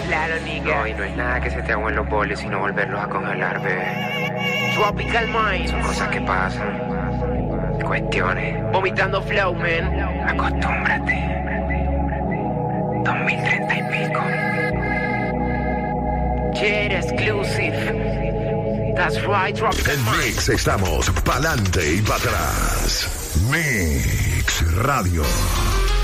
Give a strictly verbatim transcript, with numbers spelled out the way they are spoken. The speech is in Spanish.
claro, nigga. No, y no es nada que se te agüen los boles, sino volverlos a congelar, bebé. Tropical Minds. Son cosas que pasan. Cuestiones. Vomitando flow, man. Acostúmbrate. dos mil treinta y pico. Jet exclusive. That's right, Tropical En Minds. Mix estamos pa'lante y para atrás. Mix Radio.